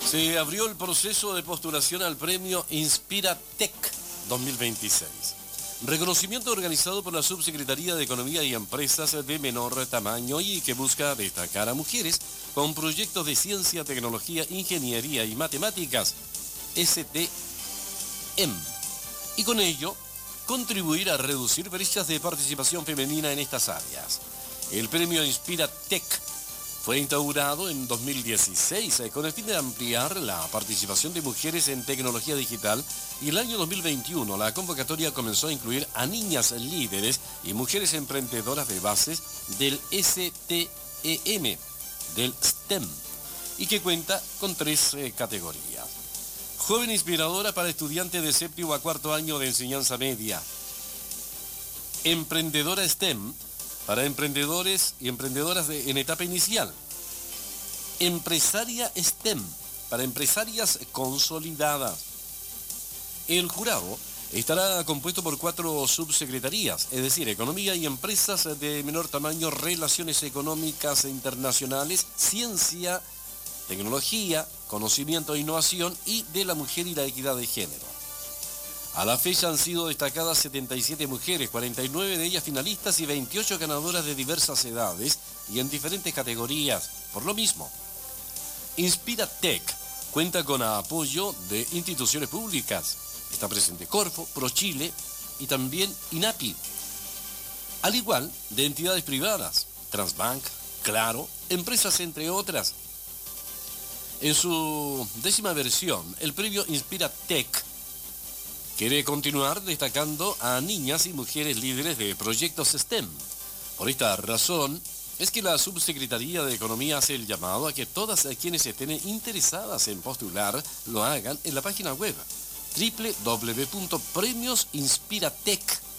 Se abrió el proceso de postulación al premio Inspiratec 2026. Reconocimiento organizado por la Subsecretaría de Economía y Empresas de menor tamaño y que busca destacar a mujeres con proyectos de ciencia, tecnología, ingeniería y matemáticas, STEM, y con ello contribuir a reducir brechas de participación femenina en estas áreas. El premio Inspiratec fue instaurado en 2016 con el fin de ampliar la participación de mujeres en tecnología digital y el año 2021 la convocatoria comenzó a incluir a niñas líderes y mujeres emprendedoras de bases del STEM, del STEM, y que cuenta con 3 categorías. Joven inspiradora para estudiantes de séptimo a cuarto año de enseñanza media. Emprendedora STEM para emprendedores y emprendedoras en etapa inicial. Empresaria STEM para empresarias consolidadas. El jurado estará compuesto por 4 subsecretarías, es decir, Economía y Empresas de menor tamaño, Relaciones Económicas e Internacionales, Ciencia, Tecnología, Conocimiento e Innovación y de la Mujer y la Equidad de Género. A la fecha han sido destacadas 77 mujeres, 49 de ellas finalistas y 28 ganadoras de diversas edades y en diferentes categorías. Por lo mismo, Inspiratec cuenta con apoyo de instituciones públicas. Está presente Corfo, ProChile y también INAPI, al igual de entidades privadas, Transbank, Claro, empresas entre otras. En su 10ª versión, el premio Inspiratec quiere continuar destacando a niñas y mujeres líderes de proyectos STEM. Por esta razón, es que la Subsecretaría de Economía hace el llamado a que todas quienes estén interesadas en postular lo hagan en la página web www.premiosinspiratec.com.